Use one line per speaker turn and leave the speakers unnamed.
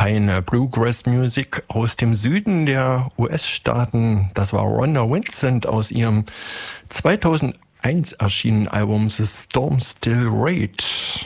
feine Bluegrass-Music aus dem Süden der US-Staaten. Das war Rhonda Vincent aus ihrem 2001 erschienenen Album The Storm Still Rage.